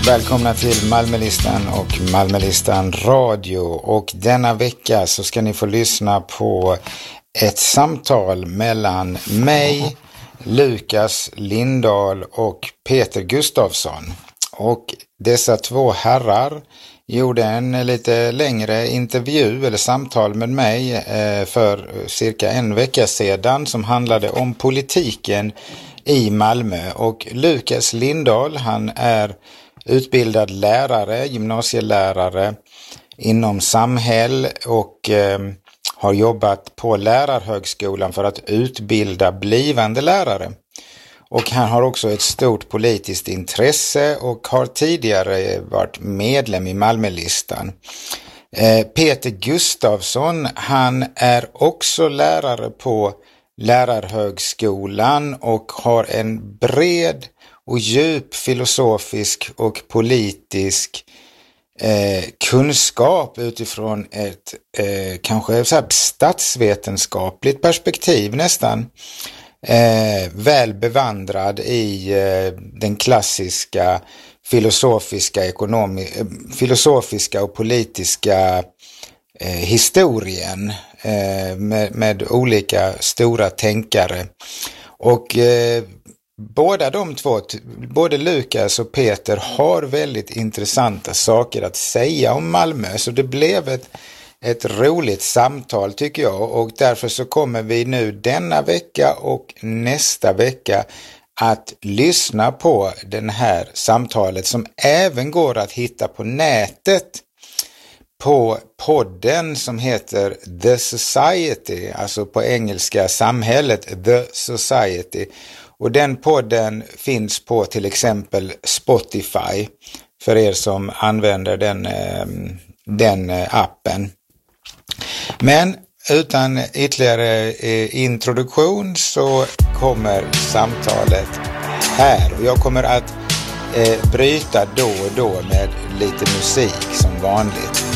välkomna till Malmölistan och Malmölistan Radio. Och denna vecka så ska ni få lyssna på ett samtal mellan mig, Lukas Lindahl och Peter Gustafsson. Och dessa två herrar gjorde en lite längre intervju eller samtal med mig för cirka en vecka sedan som handlade om politiken i Malmö. Och Lukas Lindahl, han är utbildad lärare, gymnasielärare inom samhäll och har jobbat på lärarhögskolan för att utbilda blivande lärare. Och han har också ett stort politiskt intresse och har tidigare varit medlem i Malmölistan. Peter Gustafsson, han är också lärare på lärarhögskolan och har en bred och djup filosofisk och politisk kunskap utifrån ett kanske så här statsvetenskapligt perspektiv nästan. Väl bevandrad i den klassiska filosofiska och politiska historien med olika stora tänkare. Och båda de två, både Lukas och Peter, har väldigt intressanta saker att säga om Malmö. Så det blev ett roligt samtal tycker jag, och därför så kommer vi nu denna vecka och nästa vecka att lyssna på den här samtalet som även går att hitta på nätet på podden som heter The Society, alltså på engelska samhället The Society. Och den podden finns på till exempel Spotify för er som använder den appen. Men utan ytterligare introduktion så kommer samtalet här. Och jag kommer att bryta då och då med lite musik som vanligt.